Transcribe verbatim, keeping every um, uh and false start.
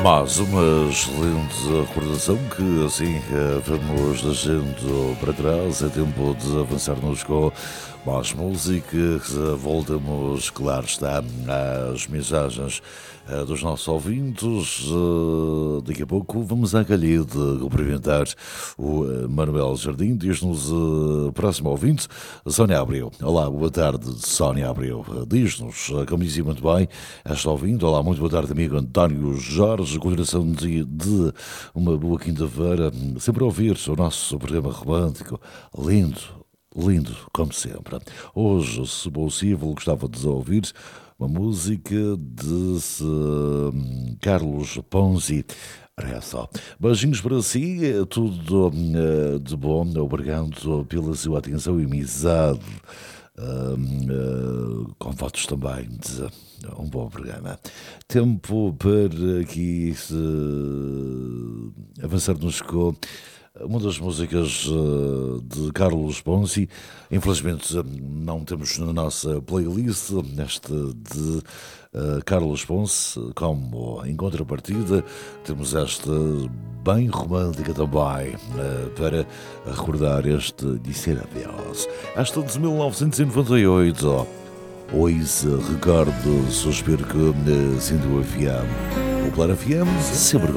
Mais uma excelente recordação que assim vamos deixando para trás. É tempo de avançarmos com mais música. Voltamos, claro está, às mensagens dos nossos ouvintes. Daqui a pouco vamos à calha de cumprimentar o Manuel Jardim. Diz-nos uh, próximo ouvinte, Sónia Abreu. Olá, boa tarde, Sónia Abreu. Diz-nos, como dizia muito bem, esta ouvinte. Olá, muito boa tarde, amigo António Jorge. Continuação de, de uma boa quinta-feira. Sempre a ouvir o nosso programa romântico. Lindo, lindo, como sempre. Hoje, se possível, gostava de ouvir uma música de uh, Carlos Ponzi. É só. Beijinhos para si, é tudo uh, de bom. Obrigado pela sua atenção e amizade. Uh, uh, com votos também de um bom programa. Tempo para aqui uh, avançarmos com uma das músicas uh, de Carlos Ponzi. Infelizmente não temos na nossa playlist esta de uh, Carlos Ponce. Como em contrapartida temos esta bem romântica também uh, para recordar este Dizer Adeus. Esta de mil novecentos e noventa e oito. Hoje recordo, suspiro que uh, sinto o F M. O Claro F M, sempre